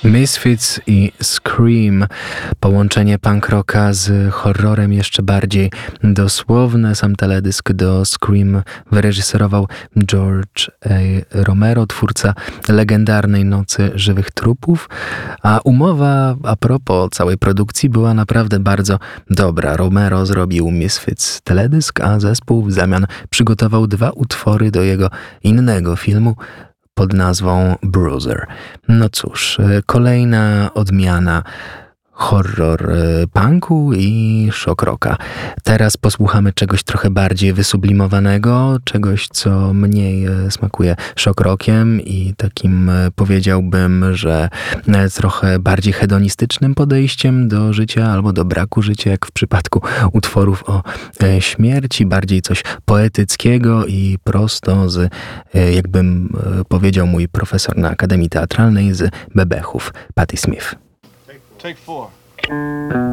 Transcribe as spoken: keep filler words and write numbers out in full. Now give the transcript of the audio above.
Misfits i Scream. Połączenie punk rocka z horrorem jeszcze bardziej dosłowne. Sam teledysk do Scream wyreżyserował George A. Romero, twórca legendarnej Nocy Żywych Trupów, a umowa a propos całej produkcji była naprawdę bardzo dobra. Romero zrobił Misfits teledysk, a zespół w zamian przygotował dwa utwory do jego innego filmu pod nazwą Bruiser. No cóż, kolejna odmiana horror punku i shock rocka. Teraz posłuchamy czegoś trochę bardziej wysublimowanego, czegoś, co mniej smakuje shock rockiem i takim, powiedziałbym, że trochę bardziej hedonistycznym podejściem do życia albo do braku życia, jak w przypadku utworów o śmierci, bardziej coś poetyckiego i prosto z, jakbym powiedział mój profesor na Akademii Teatralnej, z bebechów. Patti Smith. Take four.